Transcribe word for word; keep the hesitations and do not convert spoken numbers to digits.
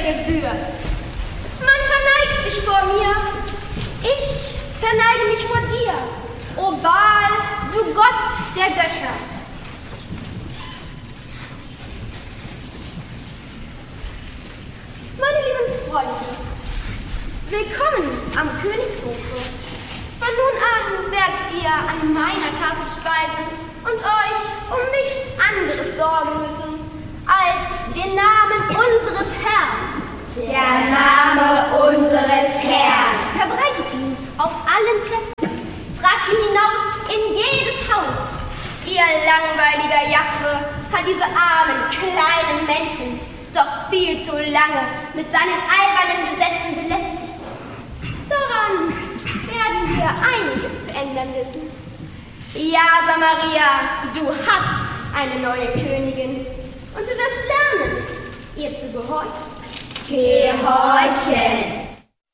gebührt. Man verneigt sich vor mir, ich verneige mich vor dir, o Baal, du Gott der Götter. Meine lieben Freunde, willkommen am Königshofe. Von nun an werdet ihr an meiner Tafel speisen und euch um nichts anderes sorgen müssen als den Namen unseres Herrn. Der Name unseres Herrn. Verbreitet ihn auf allen Plätzen. Tragt ihn hinaus in jedes Haus. Ihr langweiliger Jahwe hat diese armen, kleinen Menschen doch viel zu lange mit seinen albernen Gesetzen belästigt. Daran werden wir einiges zu ändern wissen. Ja, Samaria, du hast eine neue Königin und du wirst lernen, ihr zu gehorchen. Gehorchen.